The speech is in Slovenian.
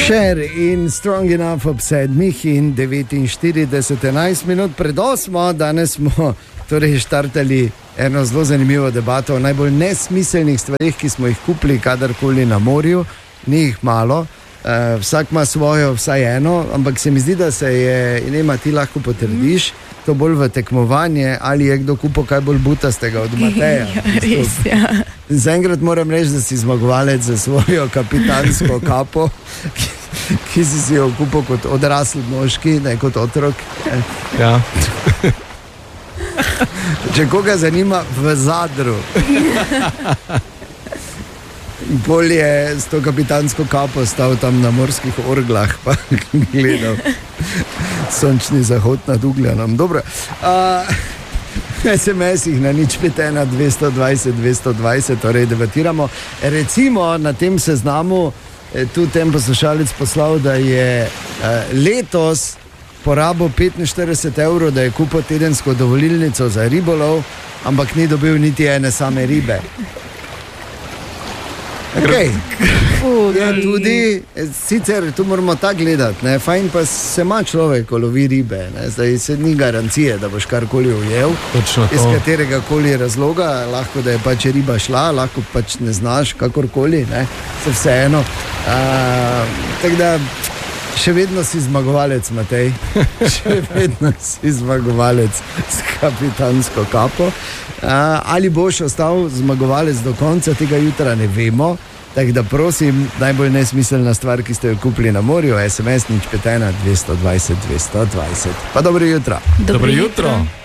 Cher in Strong Enough ob 7:49 minut pred 8. Danes smo torej štartali eno zelo zanimivo debato o najbolj nesmiselnih stvarih, ki smo jih kupili kadarkoli na morju. Ni jih malo, vsak ima svojo, vsaj eno, ampak se mi zdi, da se je, Inema, ti lahko potrdiš, to bolj v tekmovanje, ali je kdo kupil kaj bolj butastega od Mateja. Res, ja. Zaenkrat moram reči, da si zmagovalec za svojo kapitansko kapo, ki si jo kupil kot odrasli moški, ne kot otrok. Ja. Če koga zanima, v Zadru. Bolje s to kapitansko kapo stal tam na morskih orglah, pa gledal sončni zahod nad Ugljanom. Dobro. SMS-ih na 051 220 220, torej debatiramo. Recimo na tem seznamu, tu tem poslušalec poslal, da je letos porabil 45 evrov, da je kupil tedensko dovolilnico za ribolov, ampak ni dobil niti ene same ribe. Okay. Ja, tudi, sicer tu moramo tako gledati, ne? Fajn pa se ima človek, ko lovi ribe, ne? Zdaj se ni garancije, da boš karkoli ujel, iz katerega koli razloga, lahko da je pač riba šla, lahko pač ne znaš kakorkoli, ne? Se vseeno. Tako da še vedno si zmagovalec, Matej, še vedno si zmagovalec s kapitansko kapo. Ali boš ostal zmagovalec do konca tega jutra, ne vemo. Tako da prosim, najbolj nesmiselna stvar, ki ste jo kupili na morju, SMS 051 220 220. Pa dobro jutro. Dobro jutro.